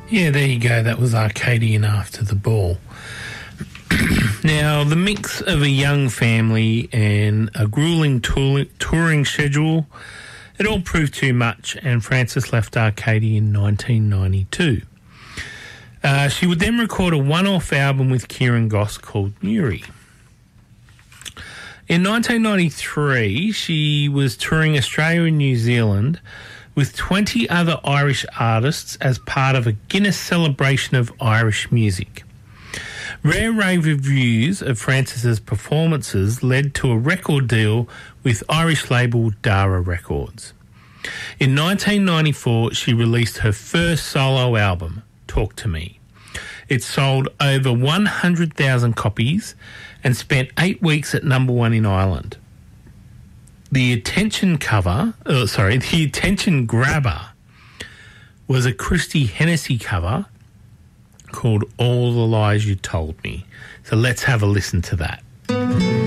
Yeah, there you go. That was Arcadian After the Ball. Now, the mix of a young family and a grueling touring schedule, it all proved too much, and Frances left Arcadia in 1992. She would then record a one-off album with Kieran Goss called Newry. In 1993, she was touring Australia and New Zealand with 20 other Irish artists as part of a Guinness celebration of Irish music. Rare rave reviews of Frances's performances led to a record deal with Irish label Dara Records. In 1994, she released her first solo album, Talk to Me. It sold over 100,000 copies and spent 8 weeks at number one in Ireland. The attention grabber was a Christy Hennessy cover called All the Lies You Told Me. So let's have a listen to that.